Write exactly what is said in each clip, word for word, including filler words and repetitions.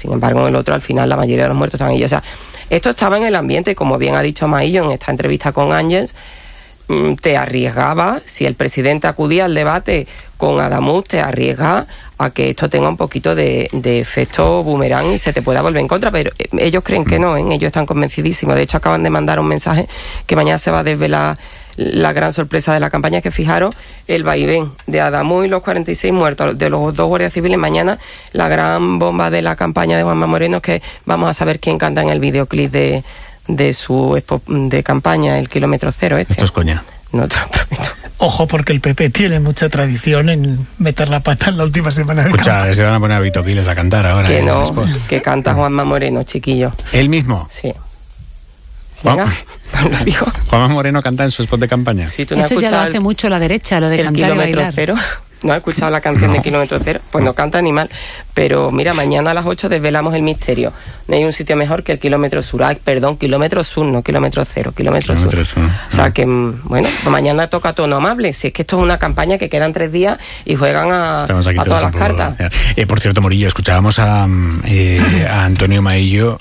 Sin embargo, en el otro, al final, la mayoría de los muertos estaban ellos. O sea, esto estaba en el ambiente, como bien ha dicho Maillo en esta entrevista con Ángels, te arriesgaba, si el presidente acudía al debate con Adamuz, te arriesga a que esto tenga un poquito de, de efecto boomerang y se te pueda volver en contra, pero ellos creen que no, ¿eh? Ellos están convencidísimos. De hecho, acaban de mandar un mensaje que mañana se va a desvelar la gran sorpresa de la campaña, que fijaros el vaivén de Adamuz y los cuarenta y seis muertos de los dos guardias civiles. Mañana la gran bomba de la campaña de Juanma Moreno es que vamos a saber quién canta en el videoclip de, de su expo, de campaña, el kilómetro cero este. Esto es coña. No te lo prometo. Ojo, porque el P P tiene mucha tradición en meter la pata en la última semana de Escucha, campaña. se van a poner a Vito Quiles a cantar ahora. Que no, spot. que canta Juanma Moreno, chiquillo. ¿Él mismo? Sí. Venga, lo digo. Juanma Moreno canta en su spot de campaña. Si tú no has Esto ya lo escuchado hace el, mucho la derecha, lo de el cantar y kilómetro bailar. cero, no has escuchado la canción No. de kilómetro cero, pues no canta ni mal. Pero mira, mañana a las ocho desvelamos el misterio. No hay un sitio mejor que el kilómetro sur. Ay, perdón, kilómetro sur, no kilómetro cero, kilómetro, Kilómetro sur. sur. O sea que, bueno, pues mañana toca tono amable. Si es que esto es una campaña que quedan tres días y juegan a, Estamos aquí a todos todas las un poco- cartas. Eh, por cierto, Morillo, escuchábamos a, eh, a Antonio Maillo.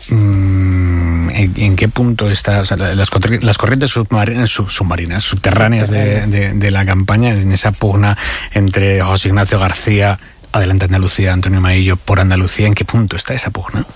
Mm, ¿en, en qué punto está, o sea, las, corri- las corrientes submarinas, sub- submarinas subterráneas de, de, de la campaña, en esa pugna entre José Ignacio García, Adelante Andalucía, Antonio Maillo por Andalucía? ¿En qué punto está esa pugna?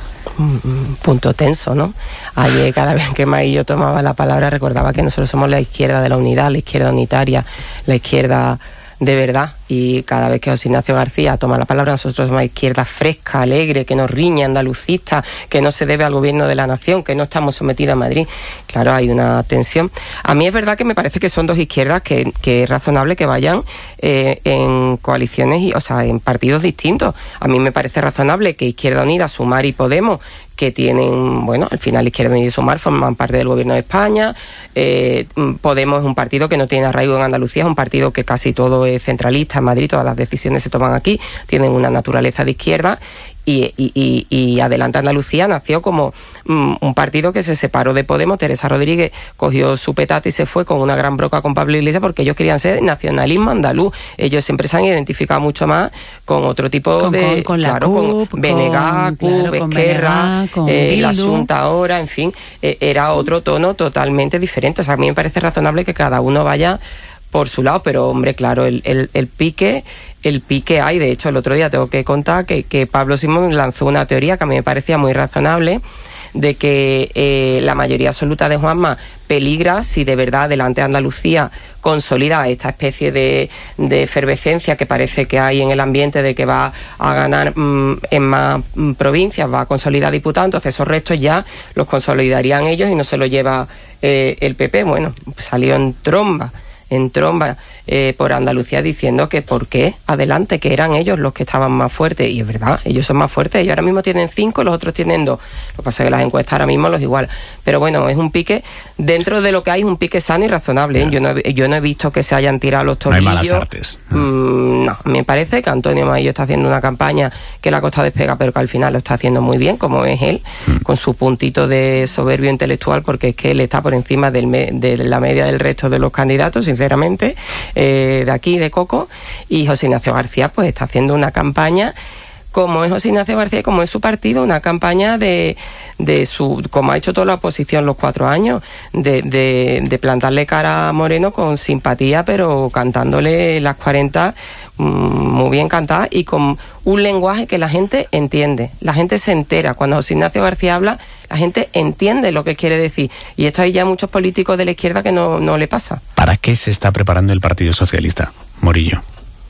Un punto tenso, ¿no? Ayer, cada vez que Maillo tomaba la palabra, recordaba que nosotros somos la izquierda de la unidad, la izquierda unitaria, la izquierda de verdad, y cada vez que José Ignacio García toma la palabra, nosotros somos una izquierda fresca, alegre, que nos riñe, andalucista, que no se debe al gobierno de la nación, que no estamos sometidos a Madrid. Claro, hay una tensión. A mí es verdad que me parece que son dos izquierdas que, que es razonable que vayan eh, en coaliciones, y, o sea, en partidos distintos. A mí me parece razonable que Izquierda Unida, Sumar y Podemos, que tienen, bueno, al final Izquierda Unida y Sumar forman parte del gobierno de España. eh, Podemos es un partido que no tiene arraigo en Andalucía, es un partido que casi todo es centralista en Madrid, todas las decisiones se toman aquí, tienen una naturaleza de izquierda. Y, y, y, y Adelante Andalucía nació como mm, un partido que se separó de Podemos. Teresa Rodríguez cogió su petate y se fue con una gran broca con Pablo Iglesias, porque ellos querían ser nacionalismo andaluz. Ellos siempre se han identificado mucho más con otro tipo Con- de... con- con la claro, CUP, con Benegá, con- CUP, claro, con Esquerra, Benegá, con eh, la Bildu. Junta ahora, en fin, eh, era otro tono totalmente diferente. O sea, a mí me parece razonable que cada uno vaya por su lado, pero hombre, claro, el, el, el pique el pique hay. De hecho, el otro día tengo que contar que, que Pablo Simón lanzó una teoría que a mí me parecía muy razonable, de que eh, la mayoría absoluta de Juanma peligra si de verdad Adelante Andalucía consolida esta especie de, de efervescencia que parece que hay en el ambiente de que va a ganar mmm, en más mmm, provincias, va a consolidar diputados. Entonces esos restos ya los consolidarían ellos y no se los lleva eh, el P P. Bueno, salió en tromba en tromba eh, por Andalucía diciendo que por qué Adelante, que eran ellos los que estaban más fuertes. Y es verdad, ellos son más fuertes. Ellos ahora mismo tienen cinco, los otros tienen dos. Lo que pasa es que las encuestas ahora mismo los igualan. Pero bueno, es un pique, dentro de lo que hay, es un pique sano y razonable. ¿eh? Yo no he, yo no he visto que se hayan tirado los No hay tornillos. malas artes. Mm, no, me parece que Antonio Maillo está haciendo una campaña que le ha costado despegar, pero que al final lo está haciendo muy bien, como es él, mm. con su puntito de soberbio intelectual, porque es que él está por encima del me, de la media del resto de los candidatos, sinceramente, eh, de aquí, de Coco. Y José Ignacio García pues está haciendo una campaña, como es José Ignacio García y como es su partido, una campaña de, de su, como ha hecho toda la oposición los cuatro años, de, de, de plantarle cara a Moreno con simpatía, pero cantándole las cuarenta mmm, muy bien cantadas y con un lenguaje que la gente entiende, la gente se entera. Cuando José Ignacio García habla, la gente entiende lo que quiere decir, y esto hay ya muchos políticos de la izquierda que no, no le pasa. ¿Para qué se está preparando el Partido Socialista, Morillo?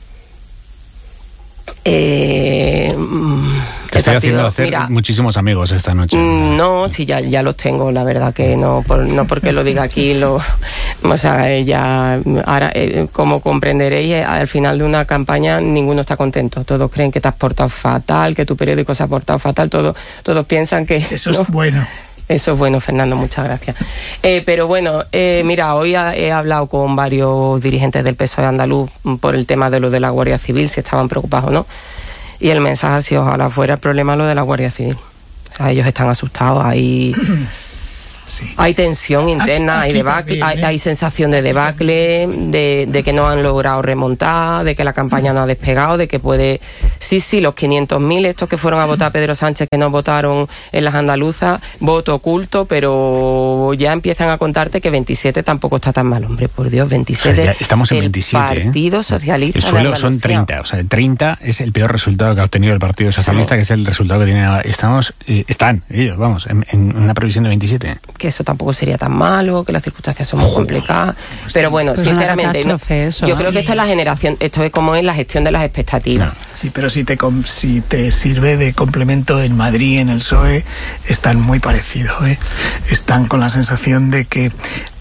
Eh, Te estoy haciendo hacer mira, muchísimos amigos esta noche. No, sí, ya, ya los tengo, la verdad que no, por, no porque lo diga aquí, lo, o sea, ya, ahora, eh, como comprenderéis, al final de una campaña ninguno está contento, todos creen que te has portado fatal, que tu periódico se ha portado fatal, todos, todos piensan que... Eso ¿no? es bueno. Eso es bueno, Fernando, muchas gracias. Eh, pero bueno, eh, mira, hoy ha, he hablado con varios dirigentes del P S O E andaluz por el tema de lo de la Guardia Civil, si estaban preocupados o no. Y el mensaje ha sido, ojalá fuera el problema lo de la Guardia Civil. O sea, ellos están asustados, ahí Sí. Hay tensión interna, aquí hay debacle, también, ¿eh? hay, hay sensación de debacle, de, de que no han logrado remontar, de que la campaña no ha despegado, de que puede... Sí, sí, los quinientos mil estos que fueron a votar a Pedro Sánchez, que no votaron en las andaluzas, voto oculto, pero ya empiezan a contarte que veintisiete tampoco está tan mal, hombre, por Dios, veintisiete. Ya estamos en el veintisiete. Partido Socialista. El suelo son treinta, o sea, treinta es el peor resultado que ha obtenido el Partido Socialista, que es el resultado que tiene ahora. Estamos, eh, están ellos, vamos, en, en una previsión de veintisiete. Que eso tampoco sería tan malo, que las circunstancias son muy complicadas. Pero bueno, pues sinceramente, ¿no? Eso, yo creo sí. que esto es la generación, esto es como es la gestión de las expectativas. No. Sí, pero si te, si te sirve de complemento, en Madrid, en el P S O E, están muy parecidos, ¿eh? Están con la sensación de que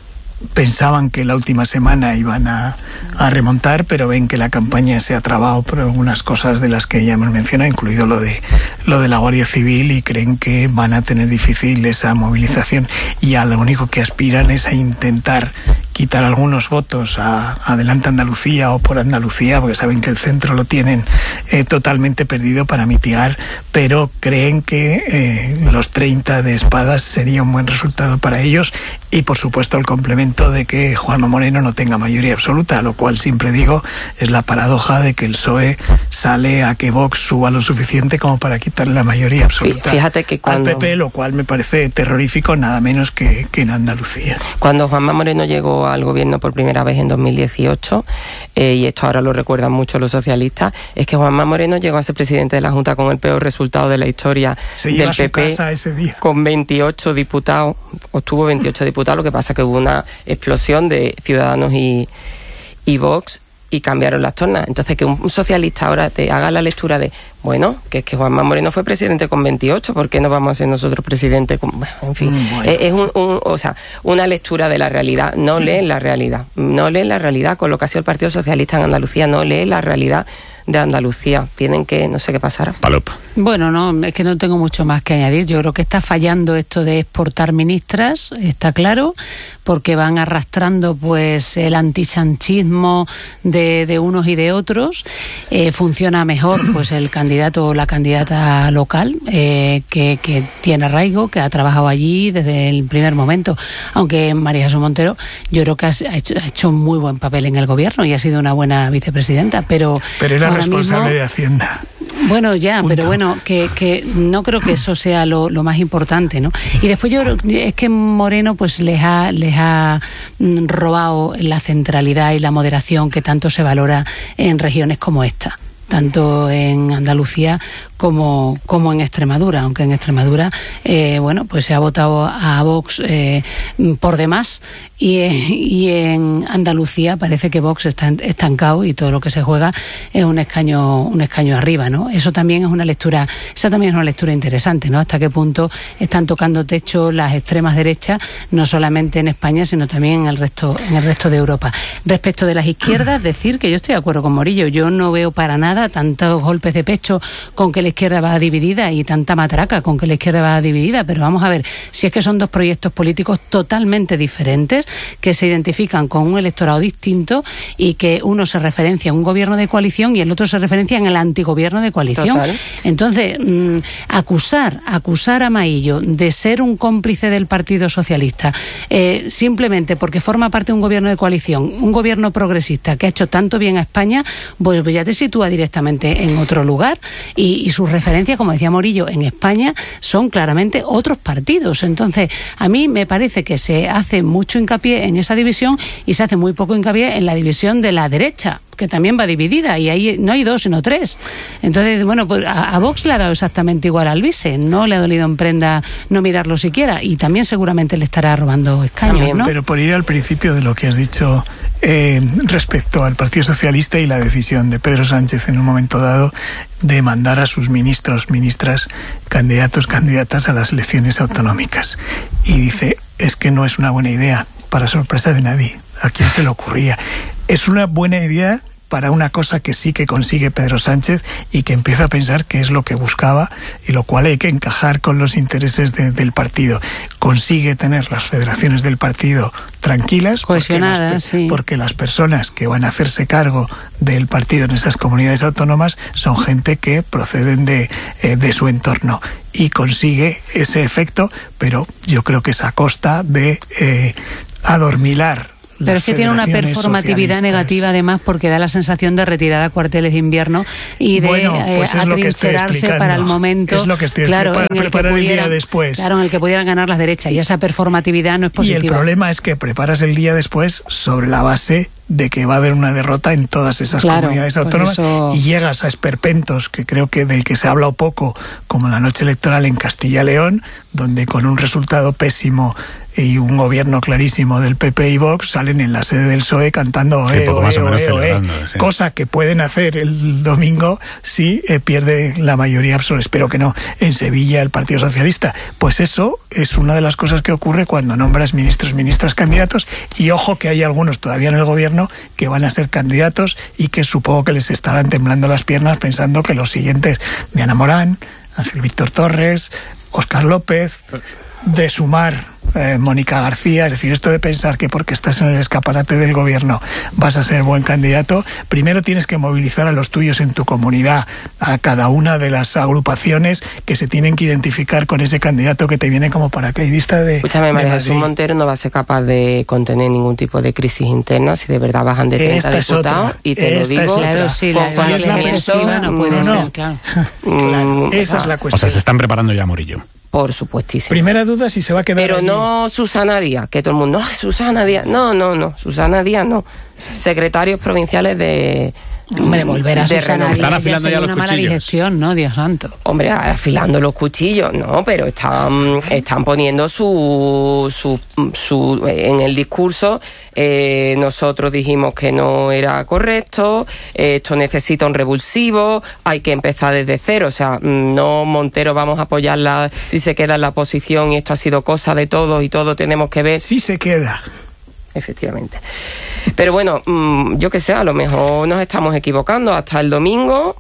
pensaban que la última semana iban a, a remontar, pero ven que la campaña se ha trabado por algunas cosas de las que ya hemos mencionado, incluido lo de lo de la Guardia Civil, y creen que van a tener difícil esa movilización, y a lo único que aspiran es a intentar quitar algunos votos a Adelante Andalucía o por Andalucía, porque saben que el centro lo tienen eh, totalmente perdido, para mitigar, pero creen que eh, los treinta de Espadas sería un buen resultado para ellos, y por supuesto el complemento de que Juanma Moreno no tenga mayoría absoluta, lo cual siempre digo es la paradoja de que el P S O E sale a que Vox suba lo suficiente como para quitarle la mayoría absoluta Fíjate que cuando... al P P, lo cual me parece terrorífico, nada menos que, que en Andalucía. Cuando Juanma Moreno llegó al gobierno por primera vez en dos mil dieciocho, eh, y esto ahora lo recuerdan mucho los socialistas, es que Juanma Moreno llegó a ser presidente de la Junta con el peor resultado de la historia Se del P P, casa ese día. Con veintiocho diputados, obtuvo veintiocho diputados, lo que pasa que hubo una explosión de Ciudadanos y, y Vox, y cambiaron las tornas. Entonces, que un socialista ahora te haga la lectura de, bueno, que es que Juanma Moreno fue presidente con veintiocho, ¿por qué no vamos a ser nosotros presidente con...? Bueno, en fin, mm, bueno. es, es un, un, o sea, una lectura de la realidad. No leen la realidad, no leen la realidad con lo que ha sido el Partido Socialista en Andalucía, no leen la realidad de Andalucía. Tienen que, no sé qué pasará. Palop. Bueno, no, es que no tengo mucho más que añadir. Yo creo que está fallando esto de exportar ministras, está claro, porque van arrastrando pues el antisanchismo de, de unos y de otros. Eh, funciona mejor pues el candidato o la candidata local, eh, que, que tiene arraigo, que ha trabajado allí desde el primer momento. Aunque María Jesús Montero, yo creo que ha hecho, ha hecho un muy buen papel en el gobierno y ha sido una buena vicepresidenta, pero... Pero era responsable mismo, de Hacienda. Bueno, ya, Punto. pero bueno, que, que no creo que eso sea lo, lo más importante, ¿no? Y después yo creo es que Moreno pues les ha, les ha robado la centralidad y la moderación que tanto se valora en regiones como esta, tanto en Andalucía como, como en Extremadura, aunque en Extremadura eh, bueno, pues se ha votado a Vox eh, por demás, y, y en Andalucía parece que Vox está estancado y todo lo que se juega es un escaño un escaño arriba, ¿no? Eso también es una lectura, esa también es una lectura interesante, ¿no? Hasta qué punto están tocando techo las extremas derechas, no solamente en España, sino también en el resto, en el resto de Europa. Respecto de las izquierdas, decir que yo estoy de acuerdo con Morillo, yo no veo para nada tantos golpes de pecho con que la izquierda va dividida y tanta matraca con que la izquierda va dividida, pero vamos a ver, si es que son dos proyectos políticos totalmente diferentes, que se identifican con un electorado distinto y que uno se referencia a un gobierno de coalición y el otro se referencia en el antigobierno de coalición. Total. Entonces, mmm, acusar, acusar a Maillo de ser un cómplice del Partido Socialista, eh, simplemente porque forma parte de un gobierno de coalición, un gobierno progresista que ha hecho tanto bien a España, pues ya te sitúa directamente en otro lugar, y, y sus referencias, como decía Morillo, en España son claramente otros partidos. Entonces, a mí me parece que se hace mucho hincapié en esa división y se hace muy poco hincapié en la división de la derecha, que también va dividida, y ahí no hay dos sino tres. Entonces, bueno, pues a, a Vox le ha dado exactamente igual al vice, no le ha dolido en prenda no mirarlo siquiera, y también seguramente le estará robando escaños, también, ¿no? Pero por ir al principio de lo que has dicho eh, respecto al Partido Socialista y la decisión de Pedro Sánchez en un momento dado de mandar a sus ministros, ministras, candidatos, candidatas a las elecciones autonómicas, y dice, es que no es una buena idea, para sorpresa de nadie. ¿A quién se le ocurría? Es una buena idea para una cosa que sí que consigue Pedro Sánchez y que empieza a pensar que es lo que buscaba, y lo cual hay que encajar con los intereses de, del partido. Consigue tener las federaciones del partido tranquilas, cohesionadas, porque las, sí. porque las personas que van a hacerse cargo del partido en esas comunidades autónomas son gente que proceden de, eh, de su entorno. y consigue ese efecto, pero yo creo que es a costa de eh, adormilar. Pero es que tiene una performatividad socialistas. negativa, además, porque da la sensación de retirada a cuarteles de invierno y de bueno, pues eh, atrincherarse para el momento. Es lo que estoy claro, para en el preparar que pudieran, el día después. Claro, en el que pudieran ganar las derechas. Y esa performatividad no es positiva. Y el problema es que preparas el día después sobre la base de que va a haber una derrota en todas esas claro, comunidades autónomas pues eso... y llegas a esperpentos que creo que del que se ha hablado poco, como la noche electoral en Castilla y León, donde con un resultado pésimo y un gobierno clarísimo del P P y Vox salen en la sede del P S O E cantando oe, oe, oe, oe, sí. Cosa que pueden hacer el domingo si eh, pierde la mayoría absoluta. Espero que no. En Sevilla el Partido Socialista. Pues eso es una de las cosas que ocurre cuando nombras ministros, ministras, candidatos, y ojo que hay algunos todavía en el gobierno que van a ser candidatos y que supongo que les estarán temblando las piernas pensando que los siguientes, Diana Morán, Ángel Víctor Torres, Óscar López, de sumar eh, Mónica García, es decir, esto de pensar que porque estás en el escaparate del gobierno vas a ser buen candidato, primero tienes que movilizar a los tuyos en tu comunidad, a cada una de las agrupaciones que se tienen que identificar con ese candidato que te viene como paracaidista de Escúchame, María Jesús Montero no va a ser capaz de contener ningún tipo de crisis interna si de verdad bajan de treinta esta diputados, y te esta lo digo, claro, sí, la, con la, la agresiva no puede no, ser, no. claro. claro. Esa o es la cuestión. O sea, se están preparando ya, Morillo. Por supuestísimo. Primera duda si se va a quedar Pero allí. no Susana Díaz, que todo el mundo, no, Susana Díaz, no, no, no, Susana Díaz no. Secretarios provinciales de... Hombre, volver a Susana Díaz están afilando ya, ya los una cuchillos. Mala digestión, ¿no? Dios santo. Hombre, afilando los cuchillos, no, pero están, están poniendo su, su, su en el discurso. Eh, nosotros dijimos que no era correcto, eh, esto necesita un revulsivo, hay que empezar desde cero. O sea, no Montero vamos a apoyarla si se queda en la oposición y esto ha sido cosa de todos y todos tenemos que ver. Sí se queda. Efectivamente. Pero bueno, mmm, yo que sé, a lo mejor nos estamos equivocando. Hasta el domingo,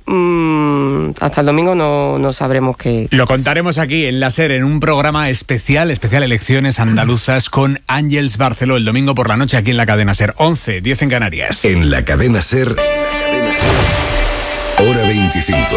mmm, hasta el domingo no, no sabremos qué. Lo contaremos aquí en la SER, en un programa especial, especial Elecciones Andaluzas con Ángeles Barceló, el domingo por la noche aquí en la cadena SER. once, diez en Canarias. En la cadena SER, hora veinticinco.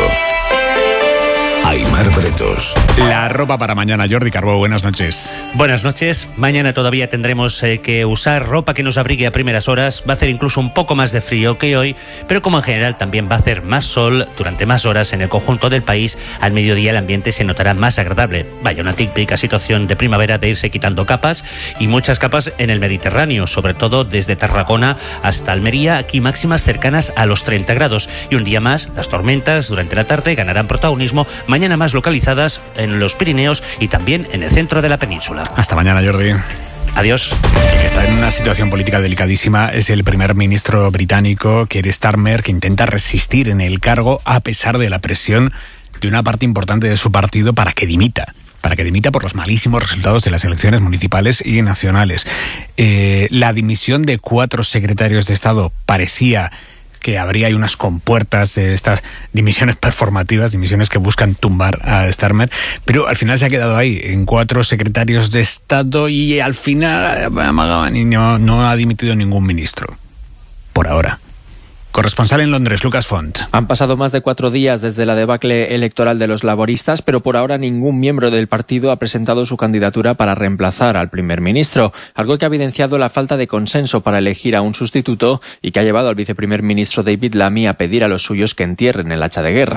Aimar Bretos. La ropa para mañana, Jordi Carbó, buenas noches. Buenas noches. Mañana todavía tendremos eh, que usar ropa que nos abrigue a primeras horas. Va a hacer incluso un poco más de frío que hoy, pero como en general también va a hacer más sol durante más horas en el conjunto del país, al mediodía el ambiente se notará más agradable. Vaya, una típica situación de primavera de irse quitando capas, y muchas capas en el Mediterráneo, sobre todo desde Tarragona hasta Almería, aquí máximas cercanas a los treinta grados. Y un día más, las tormentas durante la tarde ganarán protagonismo, mañana más localizadas en los Pirineos y también en el centro de la península. Hasta mañana, Jordi. Adiós. El que está en una situación política delicadísima es el primer ministro británico, Keir Starmer, que intenta resistir en el cargo a pesar de la presión de una parte importante de su partido para que dimita. para que dimita por los malísimos resultados de las elecciones municipales y nacionales. Eh, la dimisión de cuatro secretarios de Estado parecía que habría ahí unas compuertas de estas dimisiones performativas, dimisiones que buscan tumbar a Starmer, pero al final se ha quedado ahí, en cuatro secretarios de Estado, y al final amagaban y no, no ha dimitido ningún ministro. Por ahora. Corresponsal en Londres, Lucas Font. Han pasado más de cuatro días desde la debacle electoral de los laboristas, pero por ahora ningún miembro del partido ha presentado su candidatura para reemplazar al primer ministro, algo que ha evidenciado la falta de consenso para elegir a un sustituto y que ha llevado al viceprimer ministro David Lammy a pedir a los suyos que entierren el hacha de guerra.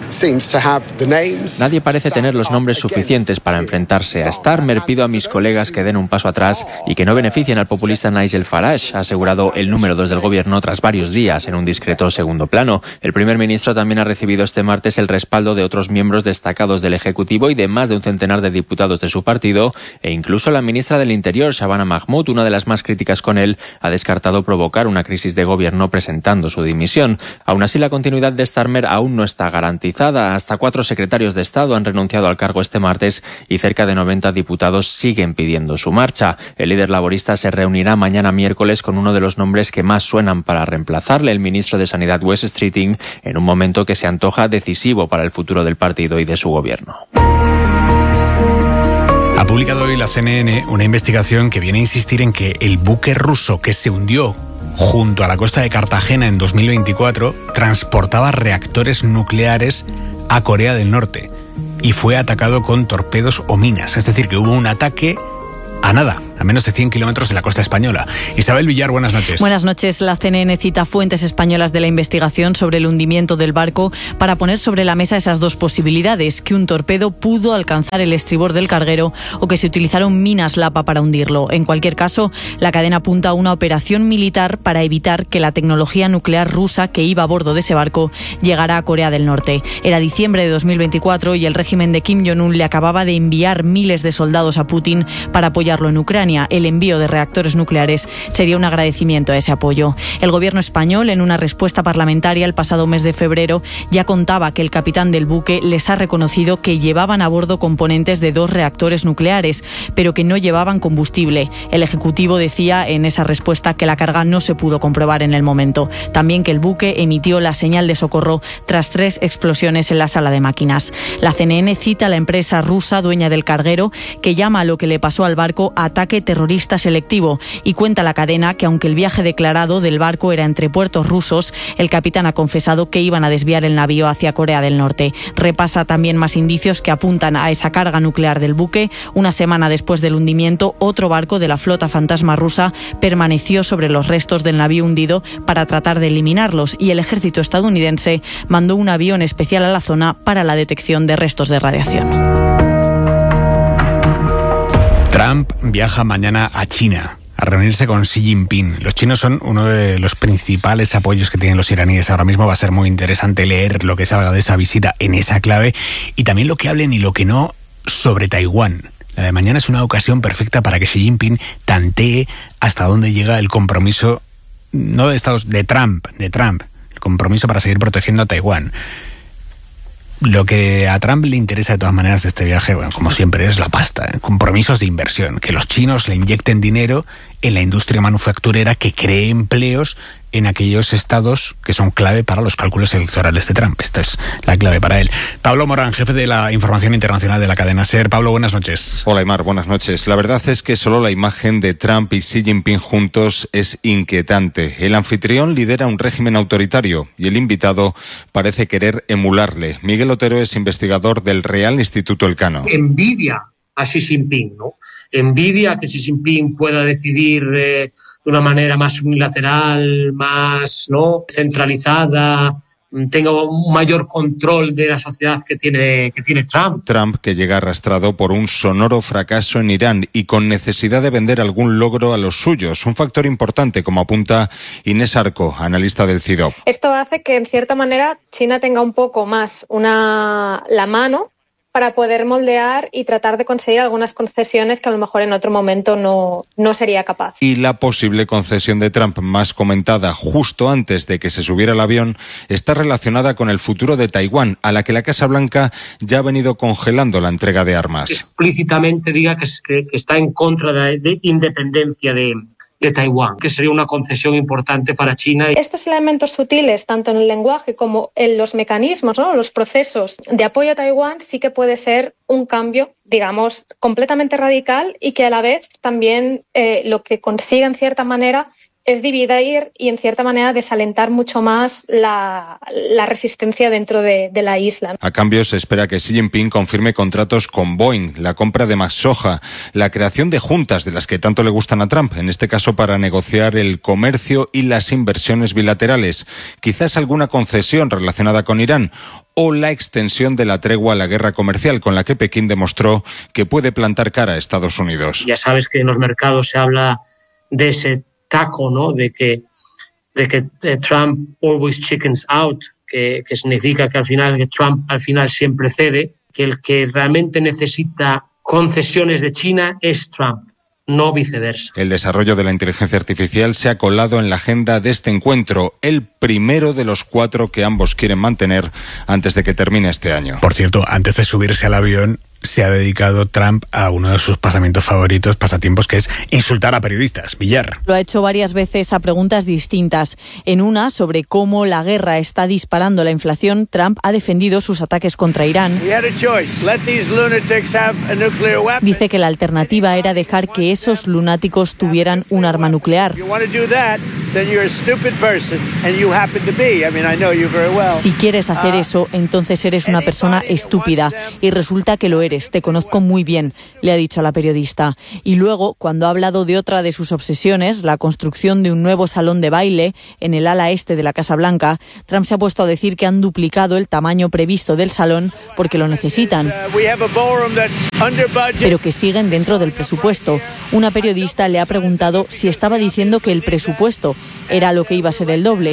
Nadie parece tener los nombres suficientes para enfrentarse a Starmer. Pido a mis colegas que den un paso atrás y que no beneficien al populista Nigel Farage, ha asegurado el número dos del gobierno tras varios días en un discreto segundo plano. El primer ministro también ha recibido este martes el respaldo de otros miembros destacados del Ejecutivo y de más de un centenar de diputados de su partido, e incluso la ministra del Interior, Shabana Mahmood, una de las más críticas con él, ha descartado provocar una crisis de gobierno presentando su dimisión. Aún así, la continuidad de Starmer aún no está garantizada. Hasta cuatro secretarios de Estado han renunciado al cargo este martes y cerca de noventa diputados siguen pidiendo su marcha. El líder laborista se reunirá mañana miércoles con uno de los nombres que más suenan para reemplazarle, el ministro de Sanidad Wes Streeting, en un momento que se antoja decisivo para el futuro del partido y de su gobierno. Ha publicado hoy la C N N una investigación que viene a insistir en que el buque ruso que se hundió junto a la costa de Cartagena en dos mil veinticuatro transportaba reactores nucleares a Corea del Norte. y fue atacado con torpedos o minas. Es decir, que hubo un ataque a nada, a menos de cien kilómetros de la costa española. Isabel Villar, buenas noches. Buenas noches. La C N N cita fuentes españolas de la investigación sobre el hundimiento del barco para poner sobre la mesa esas dos posibilidades, que un torpedo pudo alcanzar el estribor del carguero o que se utilizaron minas Lapa para hundirlo. En cualquier caso, la cadena apunta a una operación militar para evitar que la tecnología nuclear rusa que iba a bordo de ese barco llegara a Corea del Norte. Era diciembre de dos mil veinticuatro y el régimen de Kim Jong-un le acababa de enviar miles de soldados a Putin para apoyarlo en Ucrania. El envío de reactores nucleares sería un agradecimiento a ese apoyo. El gobierno español, en una respuesta parlamentaria el pasado mes de febrero, ya contaba que el capitán del buque les ha reconocido que llevaban a bordo componentes de dos reactores nucleares, pero que no llevaban combustible. El Ejecutivo decía en esa respuesta que la carga no se pudo comprobar en el momento. También que el buque emitió la señal de socorro tras tres explosiones en la sala de máquinas. La C N N cita a la empresa rusa dueña del carguero, que llama a lo que le pasó al barco ataque terrorista selectivo, y cuenta la cadena que aunque el viaje declarado del barco era entre puertos rusos, el capitán ha confesado que iban a desviar el navío hacia Corea del Norte. Repasa también más indicios que apuntan a esa carga nuclear del buque. Una semana después del hundimiento, otro barco de la flota fantasma rusa permaneció sobre los restos del navío hundido para tratar de eliminarlos, y el ejército estadounidense mandó un avión especial a la zona para la detección de restos de radiación. Trump viaja mañana a China a reunirse con Xi Jinping. Los chinos son uno de los principales apoyos que tienen los iraníes ahora mismo. Va a ser muy interesante leer lo que salga de esa visita en esa clave y también lo que hablen y lo que no sobre Taiwán. La de mañana es una ocasión perfecta para que Xi Jinping tantee hasta dónde llega el compromiso, no de Estados, de Trump, de Trump, el compromiso para seguir protegiendo a Taiwán. Lo que a Trump le interesa de todas maneras de este viaje, bueno, como siempre, es la pasta, ¿eh? Compromisos de inversión, que los chinos le inyecten dinero en la industria manufacturera que cree empleos en aquellos estados que son clave para los cálculos electorales de Trump. Esta es la clave para él. Pablo Morán, jefe de la información internacional de la cadena SER. Pablo, buenas noches. Hola, Aymar, buenas noches. La verdad es que solo la imagen de Trump y Xi Jinping juntos es inquietante. El anfitrión lidera un régimen autoritario y el invitado parece querer emularle. Miguel Otero es investigador del Real Instituto Elcano. Envidia a Xi Jinping, ¿no? Envidia que Xi Jinping pueda decidir eh, de una manera más unilateral, más no centralizada, tenga un mayor control de la sociedad que tiene, que tiene Trump. Trump, que llega arrastrado por un sonoro fracaso en Irán y con necesidad de vender algún logro a los suyos, un factor importante, como apunta Inés Arco, analista del CIDOB. Esto hace que, en cierta manera, China tenga un poco más una la mano para poder moldear y tratar de conseguir algunas concesiones que a lo mejor en otro momento no, no sería capaz. Y la posible concesión de Trump más comentada justo antes de que se subiera al avión está relacionada con el futuro de Taiwán, a la que la Casa Blanca ya ha venido congelando la entrega de armas. Explícitamente diga que, que, que está en contra de la independencia de de Taiwán, que sería una concesión importante para China. Estos elementos sutiles, tanto en el lenguaje como en los mecanismos, ¿no?, los procesos de apoyo a Taiwán, sí que puede ser un cambio, digamos, completamente radical y que a la vez también eh, lo que consigue en cierta manera es dividir y en cierta manera desalentar mucho más la, la resistencia dentro de, de la isla. A cambio se espera que Xi Jinping confirme contratos con Boeing, la compra de más soja, la creación de juntas de las que tanto le gustan a Trump, en este caso para negociar el comercio y las inversiones bilaterales, quizás alguna concesión relacionada con Irán o la extensión de la tregua a la guerra comercial con la que Pekín demostró que puede plantar cara a Estados Unidos. Ya sabes que en los mercados se habla de ese taco, ¿no?, de que, de que de Trump always chickens out, que, que significa que al final que Trump al final siempre cede, que el que realmente necesita concesiones de China es Trump, no viceversa. El desarrollo de la inteligencia artificial se ha colado en la agenda de este encuentro, el primero de los cuatro que ambos quieren mantener antes de que termine este año. Por cierto, antes de subirse al avión, se ha dedicado Trump a uno de sus pasamientos favoritos, pasatiempos, que es insultar a periodistas. Villar. Lo ha hecho varias veces a preguntas distintas. En una, sobre cómo la guerra está disparando la inflación, Trump ha defendido sus ataques contra Irán. Dice que la alternativa era dejar que esos lunáticos tuvieran un arma nuclear. Si quieres hacer eso, entonces eres una persona estúpida. Y resulta que lo eres, te conozco muy bien, le ha dicho a la periodista. Y luego, cuando ha hablado de otra de sus obsesiones, la construcción de un nuevo salón de baile en el ala este de la Casa Blanca, Trump se ha puesto a decir que han duplicado el tamaño previsto del salón porque lo necesitan, pero que siguen dentro del presupuesto. Una periodista le ha preguntado si estaba diciendo que el presupuesto era lo que iba a ser el doble.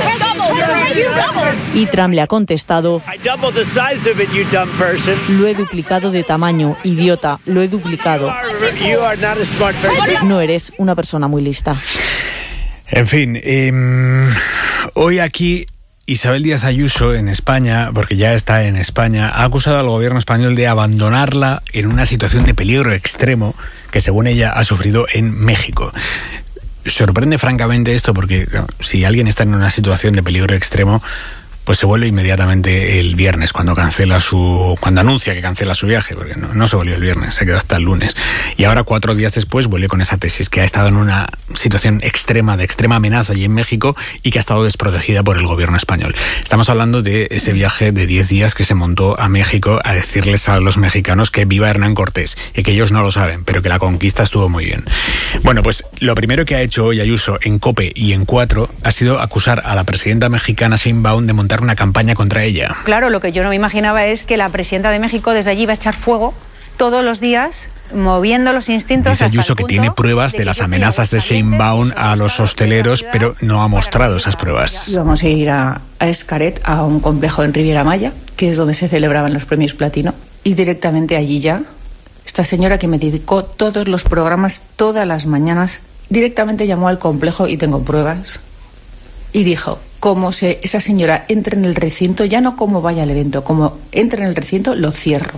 Y Trump le ha contestado: lo he duplicado de tamaño, idiota, lo he duplicado. No eres una persona muy lista. En fin, eh, hoy aquí Isabel Díaz Ayuso en España, porque ya está en España, ha acusado al gobierno español de abandonarla en una situación de peligro extremo que, según ella, ha sufrido en México. Sorprende francamente esto porque si alguien está en una situación de peligro extremo, pues se vuelve inmediatamente el viernes cuando cancela su, cuando anuncia que cancela su viaje, porque no, no se volvió el viernes, se quedó hasta el lunes. Y ahora, cuatro días después, vuelve con esa tesis, que ha estado en una situación extrema, de extrema amenaza allí en México y que ha estado desprotegida por el gobierno español. Estamos hablando de ese viaje de diez días que se montó a México a decirles a los mexicanos que viva Hernán Cortés, y que ellos no lo saben, pero que la conquista estuvo muy bien. Bueno, pues lo primero que ha hecho hoy Ayuso en COPE y en Cuatro ha sido acusar a la presidenta mexicana Sheinbaum de montar una campaña contra ella. Claro, lo que yo no me imaginaba es que la presidenta de México desde allí iba a echar fuego todos los días, moviendo los instintos. Dice Ayuso que tiene pruebas de las amenazas de Sheinbaum a los hosteleros, pero no ha mostrado esas pruebas. Íbamos a ir a, a Xcaret, a un complejo en Riviera Maya, que es donde se celebraban los premios Platino, y directamente allí ya, esta señora que me dedicó todos los programas, todas las mañanas, directamente llamó al complejo, y tengo pruebas, y dijo: como se, esa señora entre en el recinto, ya no como vaya al evento, como entre en el recinto, lo cierro.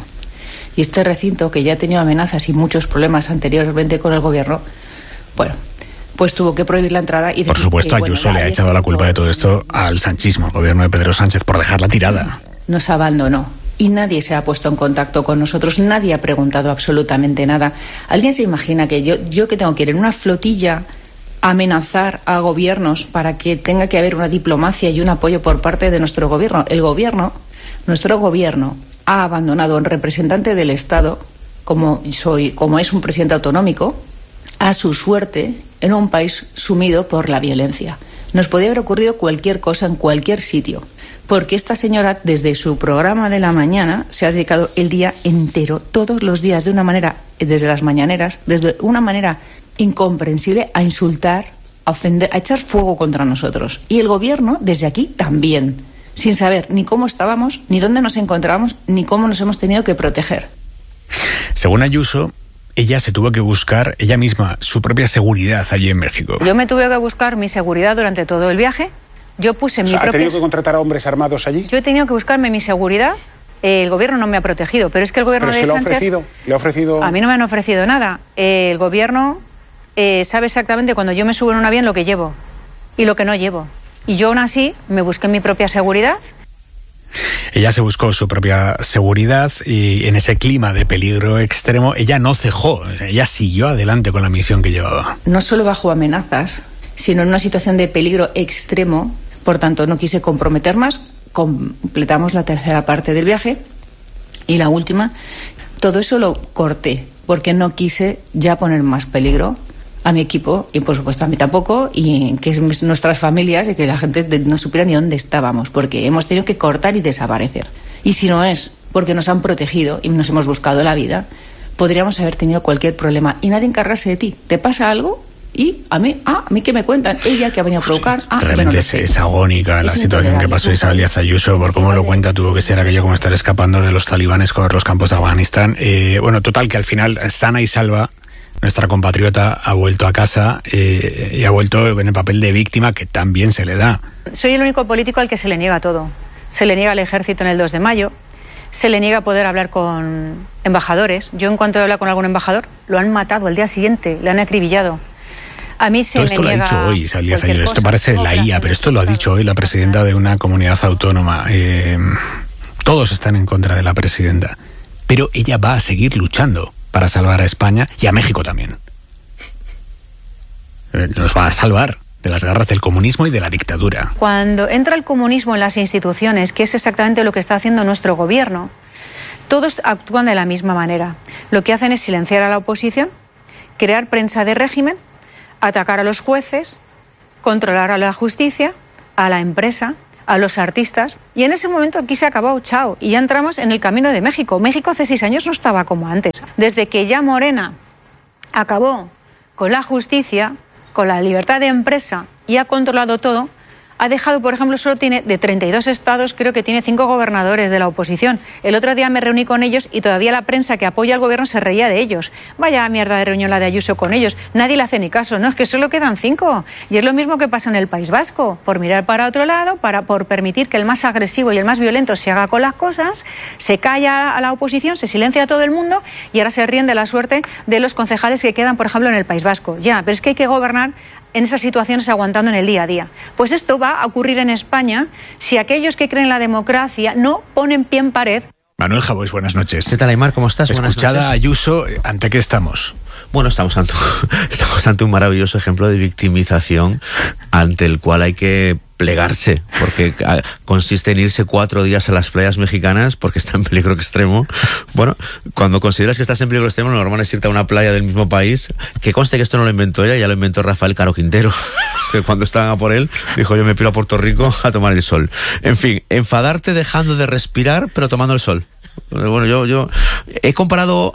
Y este recinto, que ya ha tenido amenazas y muchos problemas anteriormente con el gobierno, bueno, pues tuvo que prohibir la entrada. Y por supuesto, que, Ayuso bueno, le ha echado la culpa de todo esto al sanchismo, al gobierno de Pedro Sánchez, por dejarla tirada. Nos abandonó. Y nadie se ha puesto en contacto con nosotros, nadie ha preguntado absolutamente nada. ¿Alguien se imagina que yo, yo que tengo que ir en una flotilla amenazar a gobiernos para que tenga que haber una diplomacia y un apoyo por parte de nuestro gobierno? El gobierno, nuestro gobierno, ha abandonado a un representante del Estado, como soy, como es un presidente autonómico, a su suerte en un país sumido por la violencia. Nos podía haber ocurrido cualquier cosa en cualquier sitio, porque esta señora, desde su programa de la mañana, se ha dedicado el día entero, todos los días, de una manera, desde las mañaneras, desde una manera incomprensible, a insultar, a ofender, a echar fuego contra nosotros. Y el gobierno, desde aquí, también, sin saber ni cómo estábamos, ni dónde nos encontrábamos, ni cómo nos hemos tenido que proteger. Según Ayuso, ella se tuvo que buscar ella misma su propia seguridad allí en México. Yo me tuve que buscar mi seguridad durante todo el viaje. Yo puse o mi sea, propia... ¿Ha tenido que contratar a hombres armados allí? Yo he tenido que buscarme mi seguridad. El gobierno no me ha protegido, pero es que el gobierno ¿Pero de se lo Sánchez... ha ofrecido? ¿Le ha ofrecido...? A mí no me han ofrecido nada. El gobierno eh, sabe exactamente cuando yo me subo en un avión lo que llevo y lo que no llevo. Y yo aún así me busqué mi propia seguridad. Ella se buscó su propia seguridad y en ese clima de peligro extremo ella no cejó, ella siguió adelante con la misión que llevaba. No solo bajo amenazas, sino en una situación de peligro extremo. Por tanto, no quise comprometer más. Completamos la tercera parte del viaje y la última. Todo eso lo corté porque no quise ya poner más peligro a mi equipo y por supuesto a mí tampoco, y que es nuestras familias, y que la gente no supiera ni dónde estábamos, porque hemos tenido que cortar y desaparecer. Y si no es porque nos han protegido y nos hemos buscado la vida, podríamos haber tenido cualquier problema y nadie encargarse de ti. ¿Te pasa algo? Y a mí, ah, a mí que me cuentan, ella que ha venido a provocar. Ah, realmente no es, es agónica la situación que pasó Isabel Díaz Ayuso, por cómo lo cuenta. Tuvo que ser aquello como estar escapando de los talibanes por los campos de Afganistán. Eh, bueno, total, que al final, sana y salva, nuestra compatriota ha vuelto a casa eh, y ha vuelto en el papel de víctima que también se le da. Soy el único político al que se le niega todo. Se le niega al ejército en el dos de mayo, se le niega poder hablar con embajadores. Yo, en cuanto he hablado con algún embajador, lo han matado al día siguiente, le han acribillado. A mí se Todo esto me lo ha dicho hoy Isabel Díaz Ayuso. Esto parece la I A, pero esto lo ha dicho hoy la presidenta de una comunidad autónoma. Eh, todos están en contra de la presidenta, pero ella va a seguir luchando para salvar a España y a México también. Eh, nos va a salvar. de las garras del comunismo y de la dictadura. Cuando entra el comunismo en las instituciones, que es exactamente lo que está haciendo nuestro gobierno, todos actúan de la misma manera. Lo que hacen es silenciar a la oposición, crear prensa de régimen, atacar a los jueces, controlar a la justicia, a la empresa, a los artistas, y en ese momento aquí se acabó, chao, y ya entramos en el camino de México. México hace seis años no estaba como antes. Desde que ya Morena acabó con la justicia, con la libertad de empresa y ha controlado todo, ha dejado, por ejemplo, solo tiene de treinta y dos estados, creo que tiene cinco gobernadores de la oposición. El otro día me reuní con ellos y todavía la prensa que apoya al gobierno se reía de ellos. Vaya mierda de reunión la de Ayuso con ellos. Nadie le hace ni caso. No, es que solo quedan cinco. Y es lo mismo que pasa en el País Vasco. Por mirar para otro lado, para, por permitir que el más agresivo y el más violento se haga con las cosas, se calla a la oposición, se silencia a todo el mundo y ahora se ríen de la suerte de los concejales que quedan, por ejemplo, en el País Vasco. Ya, pero es que hay que gobernar en esas situaciones aguantando en el día a día. Pues esto va a ocurrir en España si aquellos que creen en la democracia no ponen pie en pared. Manuel Javois, buenas noches. ¿Qué tal, Aymar? ¿Cómo estás? Buenas Escuchada noches. Ayuso, ¿ante qué estamos? Bueno, estamos ante, estamos ante un maravilloso ejemplo de victimización ante el cual hay que plegarse, porque consiste en irse cuatro días a las playas mexicanas porque está en peligro extremo. Bueno, cuando consideras que estás en peligro extremo, lo normal es irte a una playa del mismo país, que conste que esto no lo inventó ella, ya lo inventó Rafael Caro Quintero, que cuando estaban a por él, dijo: yo me piro a Puerto Rico a tomar el sol. En fin, enfadarte dejando de respirar, pero tomando el sol. Bueno, yo, yo he comparado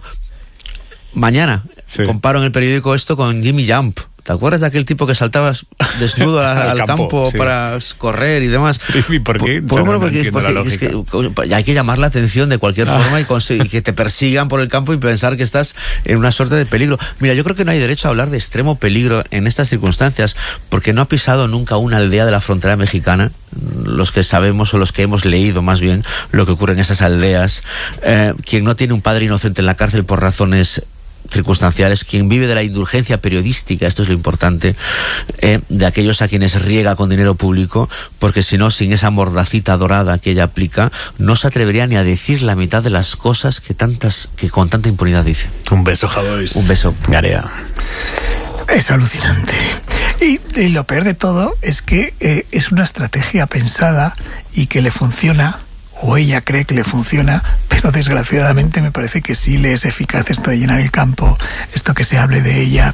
mañana, sí. comparo en el periódico esto con Jimmy Jump. ¿Te acuerdas de aquel tipo que saltaba desnudo al, al campo, campo sí. para correr y demás? ¿Y por qué? Por, por, no, porque, no porque es que hay que llamar la atención de cualquier ah. forma y, y que te persigan por el campo y pensar que estás en una suerte de peligro. Mira, yo creo que no hay derecho a hablar de extremo peligro en estas circunstancias, porque no ha pisado nunca una aldea de la frontera mexicana, los que sabemos o los que hemos leído más bien lo que ocurre en esas aldeas. Eh, quien no tiene un padre inocente en la cárcel por razones circunstanciales, quien vive de la indulgencia periodística, esto es lo importante, eh, de aquellos a quienes riega con dinero público, porque si no, sin esa mordacita dorada que ella aplica, no se atrevería ni a decir la mitad de las cosas que tantas que con tanta impunidad dice. Un beso, Javois. Un beso. Garea. Es alucinante. Y, y lo peor de todo es que eh, es una estrategia pensada y que le funciona, o ella cree que le funciona, pero desgraciadamente me parece que sí le es eficaz esto de llenar el campo, esto que se hable de ella.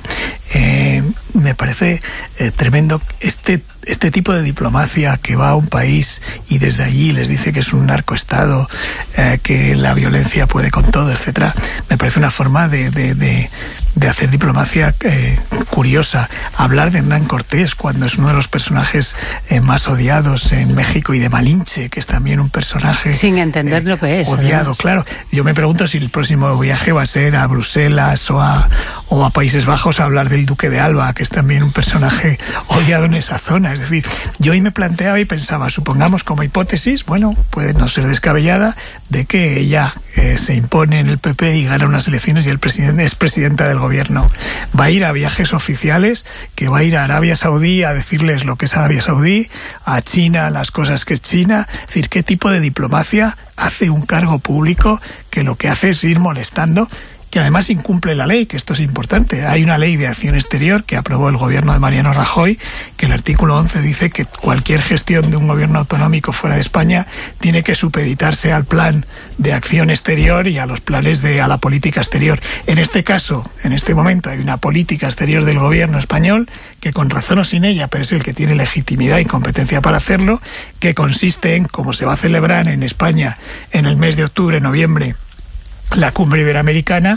Eh, me parece eh, tremendo este este tipo de diplomacia que va a un país y desde allí les dice que es un narcoestado, eh, que la violencia puede con todo, etcétera. Me parece una forma de, de, de, de hacer diplomacia eh, curiosa. Hablar de Hernán Cortés cuando es uno de los personajes eh, más odiados en México, y de Malinche, que es también un personaje sin entender eh, lo que es odiado, además. Claro. Yo me pregunto si el próximo viaje va a ser a Bruselas o a, o a Países Bajos a hablar del Duque de Alba, que es también un personaje odiado en esa zona. Es decir, yo hoy me planteaba y pensaba, supongamos como hipótesis, bueno, puede no ser descabellada, de que ella eh, se impone en el P P y gana unas elecciones y el presidente es presidenta del gobierno. Va a ir a viajes oficiales, que va a ir a Arabia Saudí a decirles lo que es Arabia Saudí, a China las cosas que es China. Es decir, ¿qué tipo de diplomacia hace un cargo público que lo que hace es ir molestando, que además incumple la ley, que esto es importante? Hay una ley de acción exterior que aprobó el gobierno de Mariano Rajoy, que el artículo once dice que cualquier gestión de un gobierno autonómico fuera de España tiene que supeditarse al plan de acción exterior y a los planes de a la política exterior. En este caso, en este momento, hay una política exterior del gobierno español que, con razón o sin ella, pero es el que tiene legitimidad y competencia para hacerlo, que consiste en, como se va a celebrar en España en el mes de octubre, noviembre, la cumbre iberoamericana,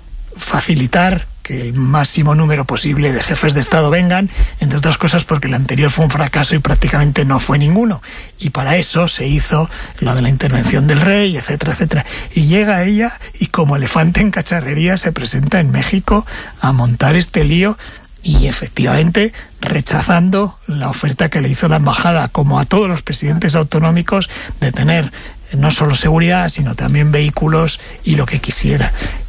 facilitar que el máximo número posible de jefes de Estado vengan, entre otras cosas porque el anterior fue un fracaso y prácticamente no fue ninguno. Y para eso se hizo lo de la intervención del rey, etcétera, etcétera. Y llega ella y como elefante en cacharrería se presenta en México a montar este lío, y efectivamente rechazando la oferta que le hizo la embajada, como a todos los presidentes autonómicos, de tener no solo seguridad, sino también vehículos y lo que quisiera.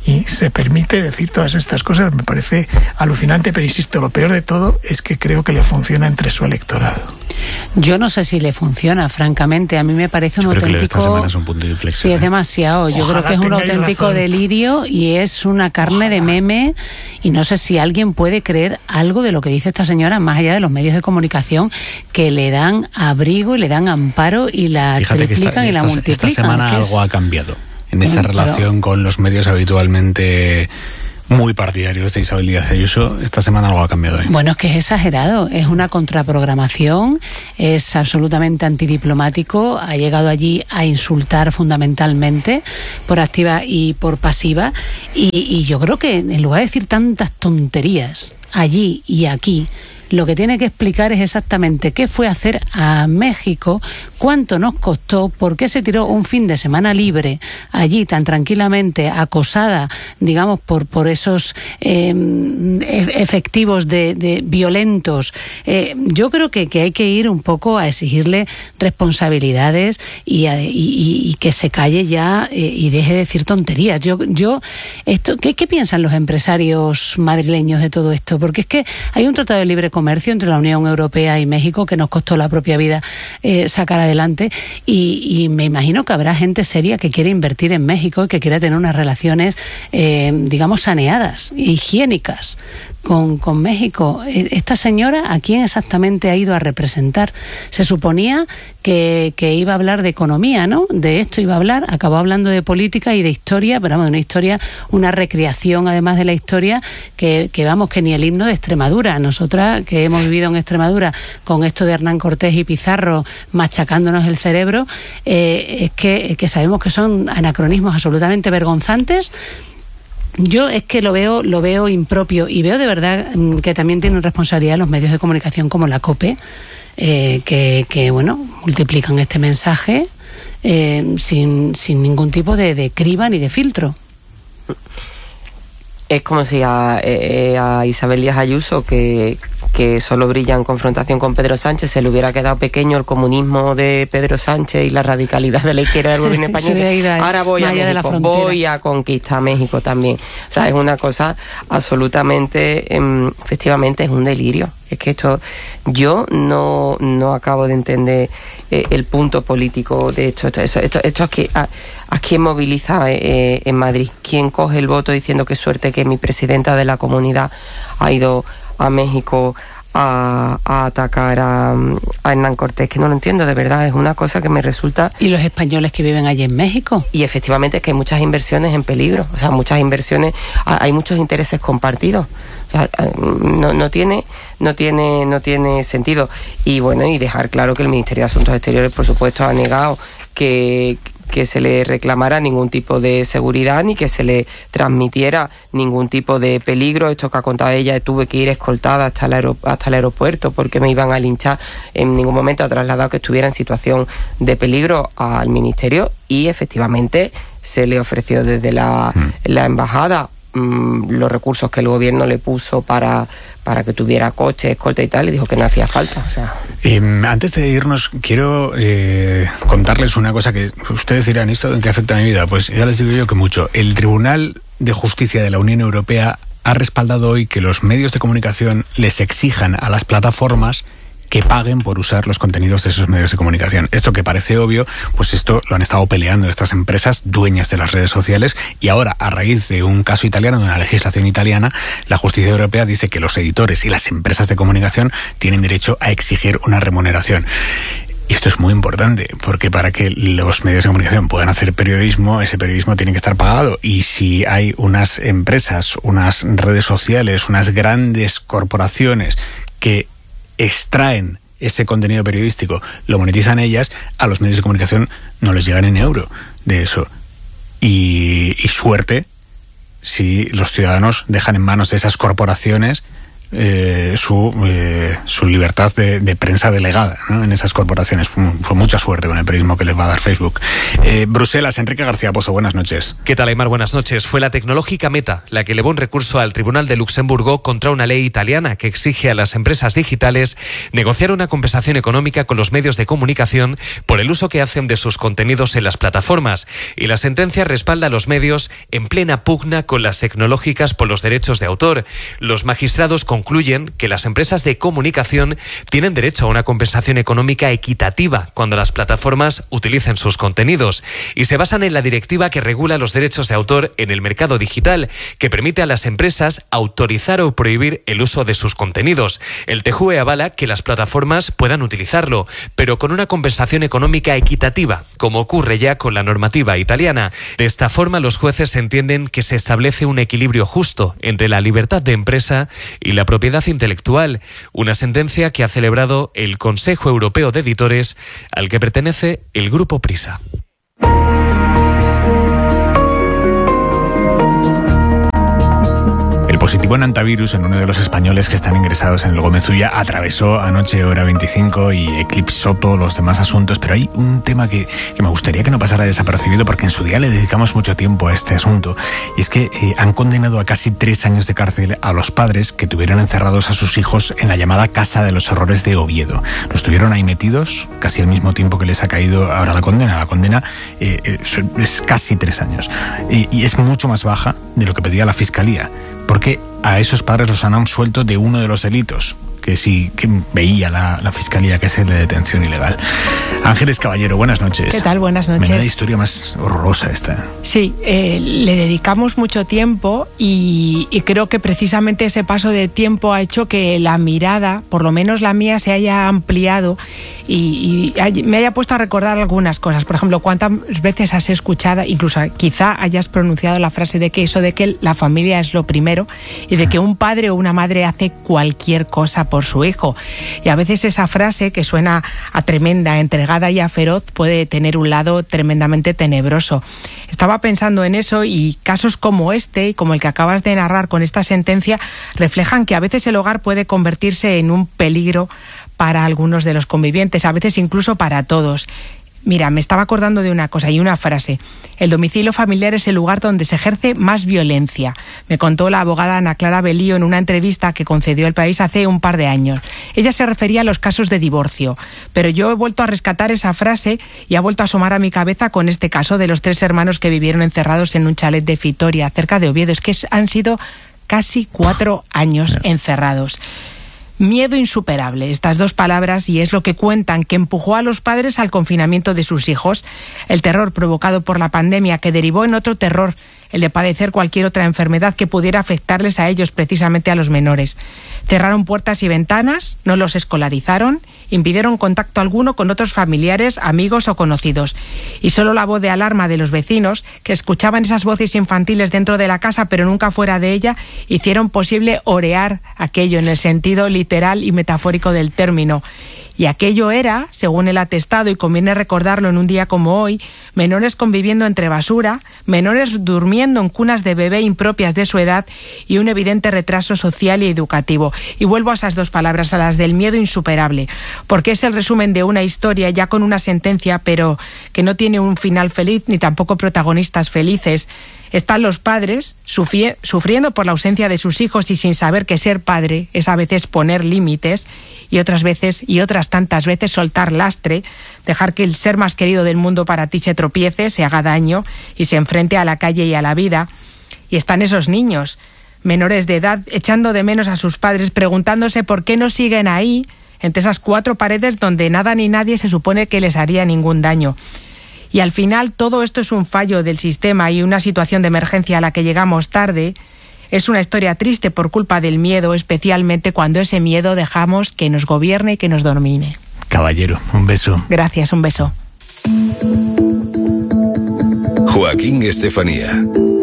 y se permite decir todas estas cosas. Me parece alucinante, pero insisto, lo peor de todo es que creo que le funciona entre su electorado. Yo no sé si le funciona, francamente. A mí me parece un Yo creo auténtico... que esta semana es un punto de inflexión. Sí, es demasiado. Yo Ojalá creo que es un auténtico razón. delirio y es una carne Ojalá. de meme, y no sé si alguien puede creer algo de lo que dice esta señora, más allá de los medios de comunicación que le dan abrigo y le dan amparo y la Fíjate triplican que esta, y la esta, multiplican. Esta semana es... algo ha cambiado en esa Pero... relación con los medios habitualmente muy partidarios de Isabel Díaz Ayuso. Esta semana algo ha cambiado ahí. Bueno, es que es exagerado, es una contraprogramación, es absolutamente antidiplomático, ha llegado allí a insultar fundamentalmente por activa y por pasiva, y, y yo creo que en lugar de decir tantas tonterías allí y aquí, lo que tiene que explicar es exactamente qué fue hacer a México, cuánto nos costó, por qué se tiró un fin de semana libre allí tan tranquilamente, acosada, digamos, por, por esos eh, efectivos de, de violentos. Eh, yo creo que, que hay que ir un poco a exigirle responsabilidades y, a, y, y que se calle ya eh, y deje de decir tonterías. Yo, yo esto, ¿qué, ¿Qué piensan los empresarios madrileños de todo esto? Porque es que hay un tratado de libre comercio comercio entre la Unión Europea y México que nos costó la propia vida eh, sacar adelante, y, y me imagino que habrá gente seria que quiere invertir en México y que quiera tener unas relaciones eh, digamos saneadas, higiénicas con, con México. Esta señora, ¿a quién exactamente ha ido a representar? Se suponía que, que iba a hablar de economía, ¿no? De esto iba a hablar, acabó hablando de política y de historia, pero vamos, de una historia, una recreación además de la historia que, que vamos, que ni el himno de Extremadura. Nosotras que hemos vivido en Extremadura con esto de Hernán Cortés y Pizarro machacándonos el cerebro, eh, es que, que sabemos que son anacronismos absolutamente vergonzantes. Yo es que lo veo lo veo impropio, y veo de verdad que también tienen responsabilidad los medios de comunicación como la COPE, eh, que, que bueno, multiplican este mensaje eh, sin, sin ningún tipo de, de criba ni de filtro. Es como si a, eh, a Isabel Díaz Ayuso, que, que solo brilla en confrontación con Pedro Sánchez, se le hubiera quedado pequeño el comunismo de Pedro Sánchez y la radicalidad de la izquierda del gobierno español. Ahora voy a México, voy a conquistar México también. O sea, es una cosa absolutamente, eh, efectivamente es un delirio. Es que esto, yo no, no acabo de entender eh, el punto político de esto. Esto, esto, esto, esto es que a, a quién moviliza eh, en Madrid, quién coge el voto diciendo qué suerte que mi presidenta de la comunidad ha ido a México a, a atacar a, a Hernán Cortés, que no lo entiendo, de verdad, es una cosa que me resulta... ¿Y los españoles que viven allí en México? Y efectivamente es que hay muchas inversiones en peligro, o sea, muchas inversiones, hay muchos intereses compartidos. O sea, no, no tiene no tiene no tiene sentido. Y bueno, y dejar claro que el Ministerio de Asuntos Exteriores, por supuesto, ha negado que, que se le reclamara ningún tipo de seguridad ni que se le transmitiera ningún tipo de peligro. Esto que ha contado ella, tuve que ir escoltada hasta el, aer- hasta el aeropuerto porque me iban a linchar. En ningún momento ha trasladado que estuviera en situación de peligro al Ministerio, y efectivamente se le ofreció desde la, la embajada los recursos que el gobierno le puso para, para que tuviera coche, escolta y tal, y dijo que no hacía falta. O sea. Eh, antes de irnos, quiero eh, contarles una cosa que ustedes dirán, ¿esto en qué afecta a mi vida? Pues ya les digo yo que mucho. El Tribunal de Justicia de la Unión Europea ha respaldado hoy que los medios de comunicación les exijan a las plataformas que paguen por usar los contenidos de esos medios de comunicación. Esto que parece obvio, pues esto lo han estado peleando estas empresas dueñas de las redes sociales, y ahora, a raíz de un caso italiano, de una legislación italiana, la justicia europea dice que los editores y las empresas de comunicación tienen derecho a exigir una remuneración. Y esto es muy importante, porque para que los medios de comunicación puedan hacer periodismo, ese periodismo tiene que estar pagado. Y si hay unas empresas, unas redes sociales, unas grandes corporaciones que extraen ese contenido periodístico, lo monetizan ellas, a los medios de comunicación no les llegan en euro de eso. Y, y suerte si los ciudadanos dejan en manos de esas corporaciones eh, su, eh, su libertad de, de prensa delegada, ¿no?, en esas corporaciones. Fue mucha suerte con el periodismo que les va a dar Facebook. Eh, Bruselas, Enrique García Pozo, buenas noches. ¿Qué tal, Aymar? Buenas noches. Fue la tecnológica Meta la que elevó un recurso al Tribunal de Luxemburgo contra una ley italiana que exige a las empresas digitales negociar una compensación económica con los medios de comunicación por el uso que hacen de sus contenidos en las plataformas. Y la sentencia respalda a los medios en plena pugna con las tecnológicas por los derechos de autor. Los magistrados concluyen que las empresas de comunicación tienen derecho a una compensación económica equitativa cuando las plataformas utilicen sus contenidos y se basan en la directiva que regula los derechos de autor en el mercado digital, que permite a las empresas autorizar o prohibir el uso de sus contenidos. El T J U E avala que las plataformas puedan utilizarlo, pero con una compensación económica equitativa, como ocurre ya con la normativa italiana. De esta forma, los jueces entienden que se establece un equilibrio justo entre la libertad de empresa y la propiedad intelectual, una sentencia que ha celebrado el Consejo Europeo de Editores, al que pertenece el Grupo Prisa. El positivo en antivirus en uno de los españoles que están ingresados en el Gómez Ulla atravesó anoche hora veinticinco y eclipsó todos los demás asuntos, pero hay un tema que, que me gustaría que no pasara desapercibido porque en su día le dedicamos mucho tiempo a este asunto, y es que eh, han condenado a casi tres años de cárcel a los padres que tuvieron encerrados a sus hijos en la llamada Casa de los Horrores de Oviedo. Los tuvieron ahí metidos casi al mismo tiempo que les ha caído ahora la condena. La condena eh, eh, es casi tres años y, y es mucho más baja de lo que pedía la Fiscalía, porque a esos padres los han absuelto de uno de los delitos que sí que veía la, la Fiscalía, que es el de detención ilegal. Ángeles Caballero, buenas noches. ¿Qué tal? Buenas noches. Menuda historia más horrorosa esta. Sí, eh, le dedicamos mucho tiempo y, y creo que precisamente ese paso de tiempo ha hecho que la mirada, por lo menos la mía, se haya ampliado y, y me haya puesto a recordar algunas cosas. Por ejemplo, ¿cuántas veces has escuchado, incluso quizá hayas pronunciado la frase de que eso de que la familia es lo primero y de que un padre o una madre hace cualquier cosa por su hijo? Y a veces esa frase, que suena a tremenda, entregada y a feroz, puede tener un lado tremendamente tenebroso. Estaba pensando en eso, y casos como este y como el que acabas de narrar con esta sentencia reflejan que a veces el hogar puede convertirse en un peligro para algunos de los convivientes, a veces incluso para todos. Mira, me estaba acordando de una cosa y una frase. El domicilio familiar es el lugar donde se ejerce más violencia. Me contó la abogada Ana Clara Belío en una entrevista que concedió El País hace un par de años. Ella se refería a los casos de divorcio, pero yo he vuelto a rescatar esa frase y ha vuelto a asomar a mi cabeza con este caso de los tres hermanos que vivieron encerrados en un chalet de Fitoria, cerca de Oviedo. Es que han sido casi cuatro años encerrados. Miedo insuperable, estas dos palabras, y es lo que cuentan que empujó a los padres al confinamiento de sus hijos. El terror provocado por la pandemia, que derivó en otro terror, el de padecer cualquier otra enfermedad que pudiera afectarles a ellos, precisamente a los menores. Cerraron puertas y ventanas, no los escolarizaron, impidieron contacto alguno con otros familiares, amigos o conocidos. Y solo la voz de alarma de los vecinos, que escuchaban esas voces infantiles dentro de la casa pero nunca fuera de ella, hicieron posible orear aquello en el sentido literal y metafórico del término. Y aquello era, según el atestado, y conviene recordarlo en un día como hoy, menores conviviendo entre basura, menores durmiendo en cunas de bebé impropias de su edad y un evidente retraso social y educativo. Y vuelvo a esas dos palabras, a las del miedo insuperable, porque es el resumen de una historia ya con una sentencia, pero que no tiene un final feliz ni tampoco protagonistas felices. Están los padres sufriendo por la ausencia de sus hijos y sin saber que ser padre es a veces poner límites y otras veces y otras tantas veces soltar lastre, dejar que el ser más querido del mundo para ti se tropiece, se haga daño y se enfrente a la calle y a la vida. Y están esos niños, menores de edad, echando de menos a sus padres, preguntándose por qué no siguen ahí, entre esas cuatro paredes donde nada ni nadie se supone que les haría ningún daño. Y al final todo esto es un fallo del sistema y una situación de emergencia a la que llegamos tarde. Es una historia triste por culpa del miedo, especialmente cuando ese miedo dejamos que nos gobierne y que nos domine. Caballero, un beso. Gracias, un beso. Joaquín Estefanía.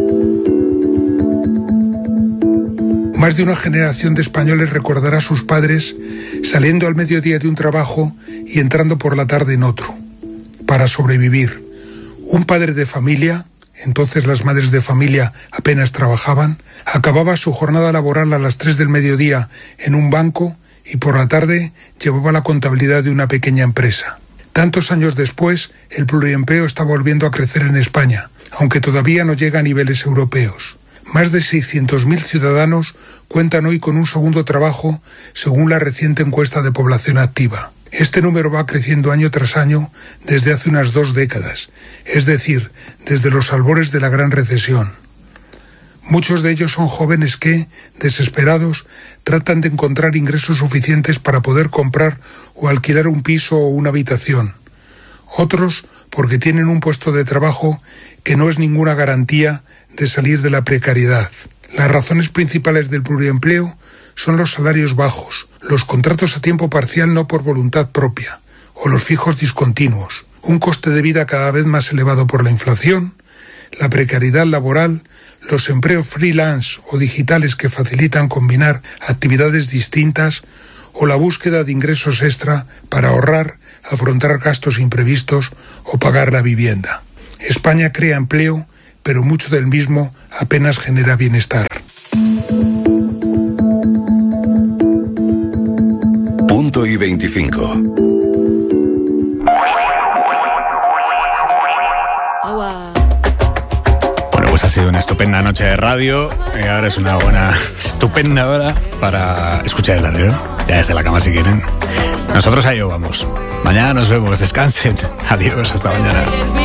Más de una generación de españoles recordará a sus padres saliendo al mediodía de un trabajo y entrando por la tarde en otro, para sobrevivir. Un padre de familia entonces las madres de familia apenas trabajaban, acababa su jornada laboral a las tres del mediodía en un banco y por la tarde llevaba la contabilidad de una pequeña empresa. Tantos años después, el pluriempleo está volviendo a crecer en España, aunque todavía no llega a niveles europeos. Más de seiscientos mil ciudadanos cuentan hoy con un segundo trabajo, según la reciente encuesta de población activa. Este número va creciendo año tras año desde hace unas dos décadas, es decir, desde los albores de la gran recesión. Muchos de ellos son jóvenes que, desesperados, tratan de encontrar ingresos suficientes para poder comprar o alquilar un piso o una habitación. Otros porque tienen un puesto de trabajo que no es ninguna garantía de salir de la precariedad. Las razones principales del pluriempleo son los salarios bajos, los contratos a tiempo parcial no por voluntad propia, o los fijos discontinuos, un coste de vida cada vez más elevado por la inflación, la precariedad laboral, los empleos freelance o digitales que facilitan combinar actividades distintas, o la búsqueda de ingresos extra para ahorrar, afrontar gastos imprevistos o pagar la vivienda. España crea empleo, pero mucho del mismo apenas genera bienestar. Punto y veinticinco. Bueno, pues ha sido una estupenda noche de radio y ahora es una buena, estupenda hora para escuchar el Herrero, ya desde la cama si quieren. Nosotros a ello vamos. Mañana nos vemos, descansen. Adiós, hasta mañana.